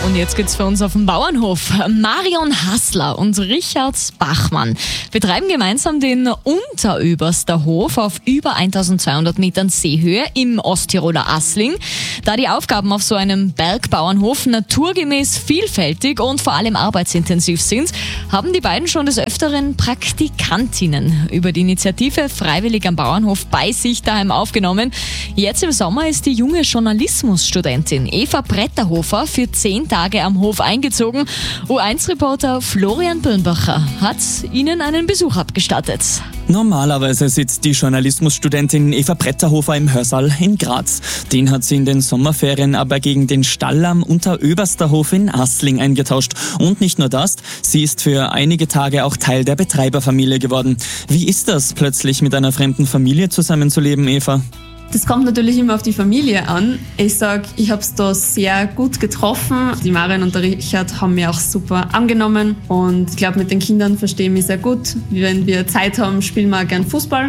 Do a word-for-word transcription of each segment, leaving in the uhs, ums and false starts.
Und jetzt geht's für uns auf den Bauernhof. Marion Hassler und Richard Bachmann betreiben gemeinsam den Unteröbersterhof auf über eintausendzweihundert Metern Seehöhe im Osttiroler Asling. Da die Aufgaben auf so einem Bergbauernhof naturgemäß vielfältig und vor allem arbeitsintensiv sind, haben die beiden schon des Öfteren Praktikantinnen über die Initiative Freiwillig am Bauernhof bei sich daheim aufgenommen. Jetzt im Sommer ist die junge Journalismusstudentin Eva Bretterhofer für zehn Tage am Hof eingezogen. U eins Reporter Florian Birnbacher hat ihnen einen Besuch abgestattet. Normalerweise sitzt die Journalismusstudentin Eva Bretterhofer im Hörsaal in Graz. Den hat sie in den Sommerferien aber gegen den Stall am Unteröbersterhof in Asling eingetauscht. Und nicht nur das, sie ist für einige Tage auch Teil der Betreiberfamilie geworden. Wie ist das, plötzlich mit einer fremden Familie zusammenzuleben, Eva? Das kommt natürlich immer auf die Familie an. Ich sage, ich habe es da sehr gut getroffen. Die Marion und der Richard haben mich auch super angenommen. Und ich glaube, mit den Kindern verstehe ich mich sehr gut. Wenn wir Zeit haben, spielen wir auch gern Fußball.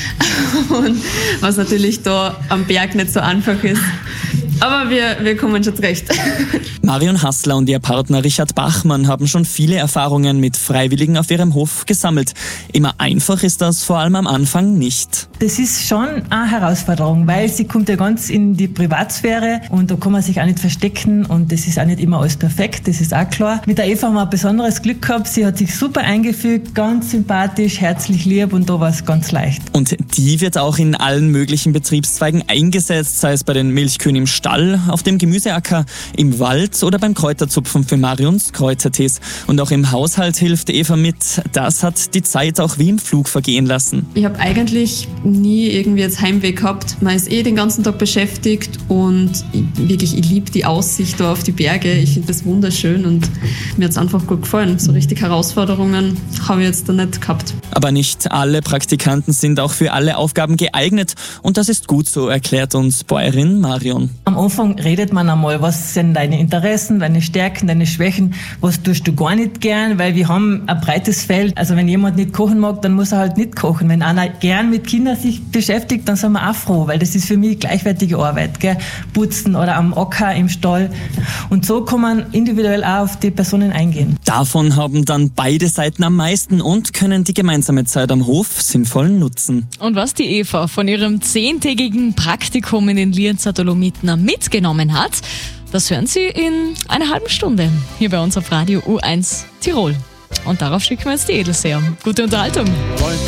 Und was natürlich da am Berg nicht so einfach ist. Aber wir, wir kommen schon zurecht. Marion Hassler und ihr Partner Richard Bachmann haben schon viele Erfahrungen mit Freiwilligen auf ihrem Hof gesammelt. Immer einfach ist das vor allem am Anfang nicht. Das ist schon eine Herausforderung, weil sie kommt ja ganz in die Privatsphäre und da kann man sich auch nicht verstecken und das ist auch nicht immer alles perfekt, das ist auch klar. Mit der Eva haben wir ein besonderes Glück gehabt, sie hat sich super eingefügt, ganz sympathisch, herzlich lieb und da war es ganz leicht. Und die wird auch in allen möglichen Betriebszweigen eingesetzt, sei es bei den Milchkühen im Stall, auf dem Gemüseacker, im Wald oder beim Kräuterzupfen für Marions Kräutertees. Und auch im Haushalt hilft Eva mit. Das hat die Zeit auch wie im Flug vergehen lassen. Ich habe eigentlich nie irgendwie jetzt Heimweh gehabt. Man ist eh den ganzen Tag beschäftigt und ich, wirklich, ich liebe die Aussicht da auf die Berge. Ich finde das wunderschön und mir hat es einfach gut gefallen. So richtig Herausforderungen habe ich jetzt da nicht gehabt. Aber nicht alle Praktikanten sind auch für alle Aufgaben geeignet und das ist gut so, erklärt uns Bäuerin Marion. Am Anfang redet man einmal, was sind deine Interessen, deine Stärken, deine Schwächen, was tust du gar nicht gern, weil wir haben ein breites Feld. Also wenn jemand nicht kochen mag, dann muss er halt nicht kochen. Wenn einer gern mit Kindern sich beschäftigt, dann sind wir auch froh, weil das ist für mich gleichwertige Arbeit, gell? Putzen oder am Acker, im Stall. Und so kann man individuell auch auf die Personen eingehen. Davon haben dann beide Seiten am meisten und können die gemeinsame Zeit am Hof sinnvoll nutzen. Und was die Eva von ihrem zehntägigen Praktikum in den Lienzer Dolomiten mitgenommen hat, das hören Sie in einer halben Stunde hier bei uns auf Radio U eins Tirol. Und darauf schicken wir jetzt die Edelseher. Gute Unterhaltung.